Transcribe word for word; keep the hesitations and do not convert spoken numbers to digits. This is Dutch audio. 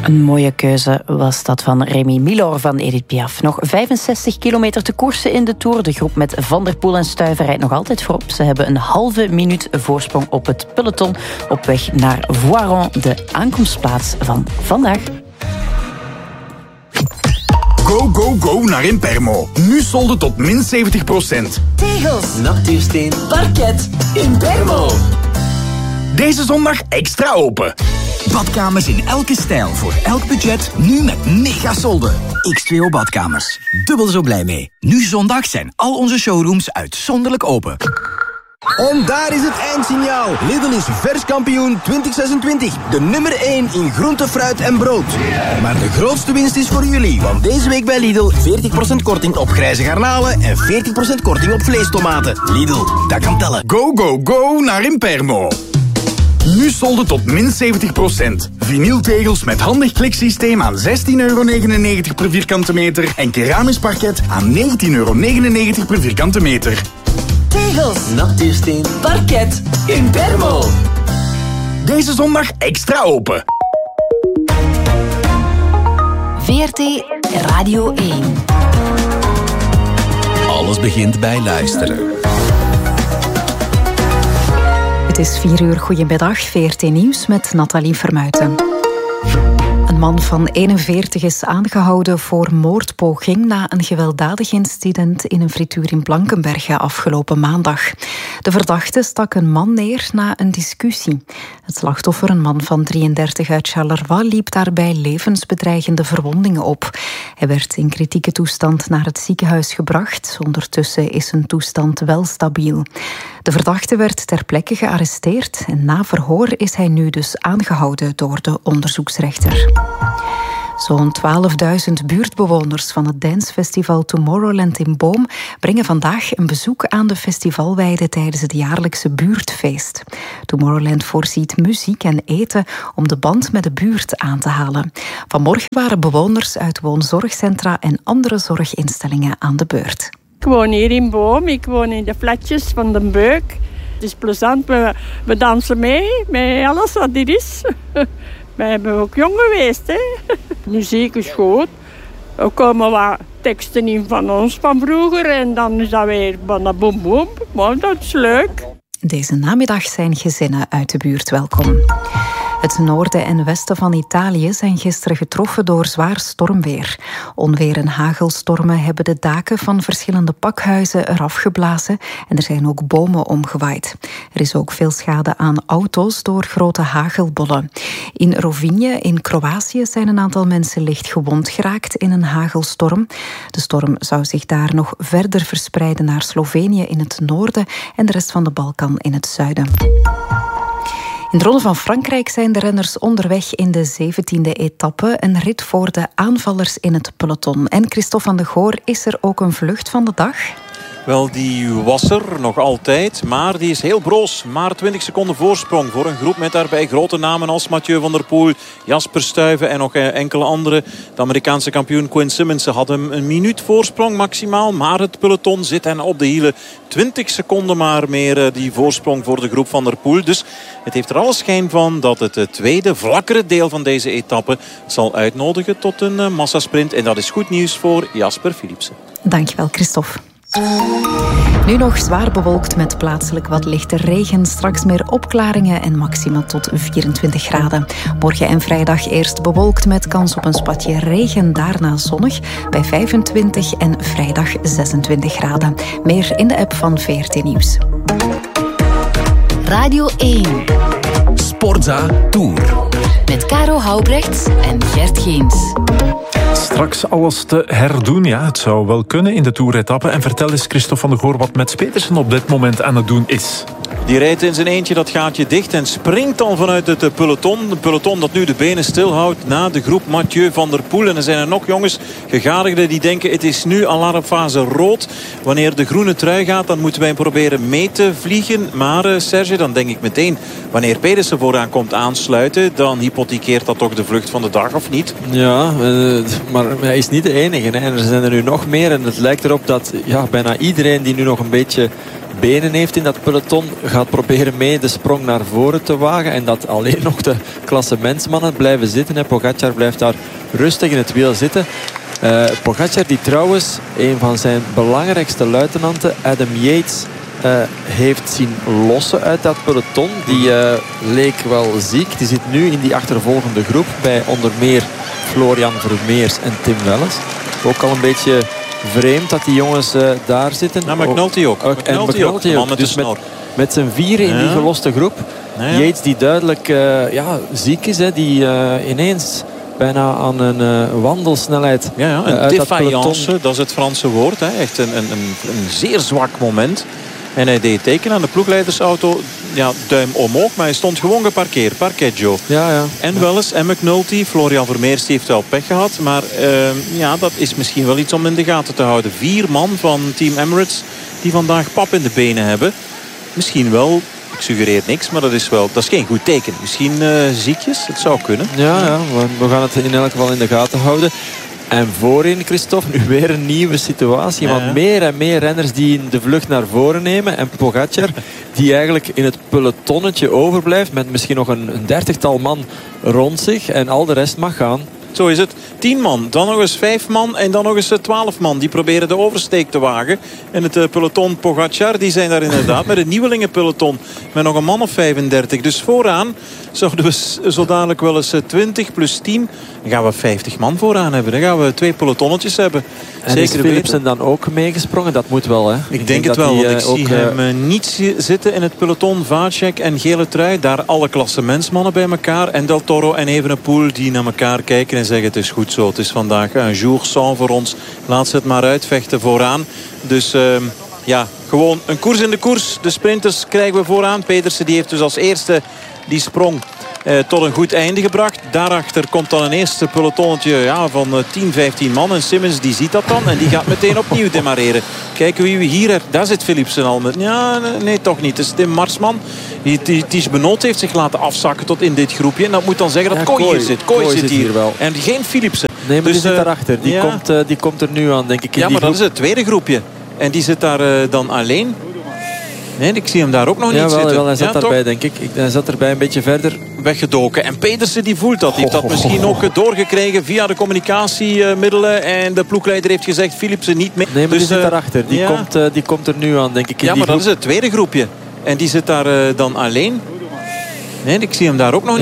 Een mooie keuze was dat van Remy Milor van Edith Piaf. Nog vijfenzestig kilometer te koersen in de Tour. De groep met Van der Poel en Stuyven rijdt nog altijd voorop. Ze hebben een halve minuut voorsprong op het peloton op weg naar Voiron, de aankomstplaats van vandaag. Go, go, go naar Impermo. Nu solden tot min zeventig procent. Tegels, natuursteen, parket, Impermo. Deze zondag extra open. Badkamers in elke stijl, voor elk budget, nu met megasolden. X twee O Badkamers. Dubbel zo blij mee. Nu zondag zijn al onze showrooms uitzonderlijk open. En daar is het eindsignaal. Lidl is vers kampioen twintig zesentwintig. De nummer één in groente, fruit en brood. Maar de grootste winst is voor jullie. Want deze week bij Lidl veertig procent korting op grijze garnalen en veertig procent korting op vleestomaten. Lidl, dat kan tellen. Go, go, go naar Impermo. Nu solden tot min zeventig procent. Vinyltegels met handig kliksysteem aan zestien euro negenennegentig per vierkante meter. En keramisch parket aan negentien euro negenennegentig per vierkante meter. Tegels, natuursteen, parket, Impermo. Deze zondag extra open. V R T Radio één. Alles begint bij luisteren. Het is vier uur. Goedemiddag. V R T Nieuws met Nathalie Vermuiten. Een man van eenenveertig is aangehouden voor moordpoging na een gewelddadig incident in een frituur in Blankenberge afgelopen maandag. De verdachte stak een man neer na een discussie. Het slachtoffer, een man van drieëndertig uit Charleroi, liep daarbij levensbedreigende verwondingen op. Hij werd in kritieke toestand naar het ziekenhuis gebracht. Ondertussen is zijn toestand wel stabiel. De verdachte werd ter plekke gearresteerd en na verhoor is hij nu dus aangehouden door de onderzoeksrechter. Zo'n twaalfduizend buurtbewoners van het dancefestival Tomorrowland in Boom brengen vandaag een bezoek aan de festivalweide tijdens het jaarlijkse buurtfeest. Tomorrowland voorziet muziek en eten om de band met de buurt aan te halen. Vanmorgen waren bewoners uit woonzorgcentra en andere zorginstellingen aan de beurt. Ik woon hier in Boom, ik woon in de flatjes van de Beuk. Het is plezant, we, we dansen mee met alles wat er is. We hebben ook jong geweest, hè. Muziek is goed. Er komen wat teksten in van ons van vroeger en dan is dat weer van boem boem. Maar dat is leuk. Deze namiddag zijn gezinnen uit de buurt welkom. Het noorden en westen van Italië zijn gisteren getroffen door zwaar stormweer. Onweer en hagelstormen hebben de daken van verschillende pakhuizen eraf geblazen en er zijn ook bomen omgewaaid. Er is ook veel schade aan auto's door grote hagelbollen. In Rovinje in Kroatië zijn een aantal mensen licht gewond geraakt in een hagelstorm. De storm zou zich daar nog verder verspreiden naar Slovenië in het noorden en de rest van de Balkan in het zuiden. In de Ronde van Frankrijk zijn de renners onderweg in de zeventiende etappe. Een rit voor de aanvallers in het peloton. En Christophe van de Goor, is er ook een vlucht van de dag? Wel, die was er nog altijd, maar die is heel broos. Maar twintig seconden voorsprong voor een groep met daarbij grote namen als Mathieu van der Poel, Jasper Stuyven en nog enkele andere. De Amerikaanse kampioen Quinn Simmons had hem een minuut voorsprong maximaal, maar het peloton zit hen op de hielen. twintig seconden maar meer die voorsprong voor de groep van der Poel. Dus het heeft er alle schijn van dat het tweede, vlakkere deel van deze etappe zal uitnodigen tot een massasprint. En dat is goed nieuws voor Jasper Philipsen. Dankjewel, Christophe. Nu nog zwaar bewolkt met plaatselijk wat lichte regen. Straks meer opklaringen en maxima tot vierentwintig graden. Morgen en vrijdag eerst bewolkt met kans op een spatje regen. Daarna zonnig bij vijfentwintig en vrijdag zesentwintig graden. Meer in de app van V R T Nieuws. Radio één. Sportza Tour. Met Caro Houbrechts en Gert Geens. Straks alles te herdoen, ja, het zou wel kunnen in de Tour-etappe. En vertel eens, Christophe van de Goor, wat Mats Petersen op dit moment aan het doen is. Die rijdt in zijn eentje dat gaatje dicht en springt al vanuit het peloton. Een peloton dat nu de benen stilhoudt na de groep Mathieu van der Poel. En er zijn er nog jongens, gegadigden, die denken het is nu alarmfase rood. Wanneer de groene trui gaat, dan moeten wij proberen mee te vliegen. Maar uh, Serge, dan denk ik meteen, wanneer Pedersen vooraan komt aansluiten, dan hypothekeert dat toch de vlucht van de dag, of niet? Ja, uh, maar hij is niet de enige. Hè. Er zijn er nu nog meer en het lijkt erop dat ja, bijna iedereen die nu nog een beetje benen heeft in dat peloton, gaat proberen mee de sprong naar voren te wagen. En dat alleen nog de klassementsmannen blijven zitten. En Pogacar blijft daar rustig in het wiel zitten. Uh, Pogacar die trouwens een van zijn belangrijkste luitenanten, Adam Yates, uh, heeft zien lossen uit dat peloton. Die uh, leek wel ziek. Die zit nu in die achtervolgende groep bij onder meer Florian Vermeers en Tim Wellens. Ook al een beetje vreemd dat die jongens uh, daar zitten. Nou, McNulty ook. ook. En McNulty ook. ook. Met dus met, met zijn vieren in ja. die geloste groep. Ja, ja. Yates die duidelijk uh, ja, ziek is. Hè, die uh, ineens bijna aan een uh, wandelsnelheid. Ja, ja. Een uh, défaillance, dat, dat is het Franse woord. Hè. Echt een, een, een, een zeer zwak moment. En hij deed teken aan de ploegleidersauto. Ja, duim omhoog, maar hij stond gewoon geparkeerd. Parkeggio. Ja, ja. En Welles en McNulty. Florian Vermeers heeft wel pech gehad. Maar uh, ja, dat is misschien wel iets om in de gaten te houden. Vier man van Team Emirates die vandaag pap in de benen hebben. Misschien wel, ik suggereer niks, maar dat is wel, dat is geen goed teken. Misschien uh, ziekjes, het zou kunnen. Ja, ja, we gaan het in elk geval in de gaten houden. En voorin, Christophe, nu weer een nieuwe situatie. Want ja, ja. meer en meer renners die de vlucht naar voren nemen. En Pogacar, die eigenlijk in het pelotonnetje overblijft. Met misschien nog een, een dertigtal man rond zich. En al de rest mag gaan. Zo is het. Tien man, dan nog eens vijf man en dan nog eens twaalf man. Die proberen de oversteek te wagen. En het uh, peloton Pogacar, die zijn daar inderdaad met een nieuwelingenpeloton. Met nog een man of vijfendertig. Dus vooraan zouden we zo dadelijk wel eens twintig plus tien. Dan gaan we vijftig man vooraan hebben. Dan gaan we twee pelotonnetjes hebben. En zeker is Philipsen dan ook meegesprongen? Dat moet wel, hè? Ik, ik denk het wel, want ik uh, zie hem uh, niet zitten in het peloton. Vacek en Gele Trui. Daar alle klassementsmannen bij elkaar. En Del Toro en Evenepoel die naar elkaar kijken en zeggen het is goed zo. Het is vandaag een jour sans voor ons. Laat ze het maar uitvechten vooraan. Dus uh, ja, gewoon een koers in de koers. De sprinters krijgen we vooraan. Pedersen die heeft dus als eerste die sprong Uh, tot een goed einde gebracht. Daarachter komt dan een eerste pelotonnetje ja, van uh, tien, vijftien man. En Simmons die ziet dat dan en die gaat meteen opnieuw demareren. Kijken wie we hier hebben. Daar zit Philipsen al met. Ja, nee, toch niet. Het is Tim Marsman. Die, die Ties Benoot heeft zich laten afzakken tot in dit groepje. En dat moet dan zeggen dat ja, Kooi hier zit. Kooi, Kooi zit hier. hier wel. En geen Philipsen. Nee, maar dus, die zit daarachter. Die, ja. komt, uh, die komt er nu aan, denk ik. In ja, die maar groep. dat is het tweede groepje. En die zit daar uh, dan alleen. Nee, ik zie hem daar ook nog ja, niet wel, zitten. Wel, hij zat ja, daarbij, denk ik. Hij zat erbij een beetje verder weggedoken. En Pedersen die voelt dat. Die heeft dat misschien ook doorgekregen via de communicatiemiddelen. En de ploegleider heeft gezegd Philipsen niet mee. Nee, maar dus, die zit daarachter. Die, ja. komt, uh, die komt er nu aan, denk ik. In ja, die maar groep. dat is het tweede groepje. En die zit daar uh, dan alleen. Nee, ik zie hem daar ook nog niet.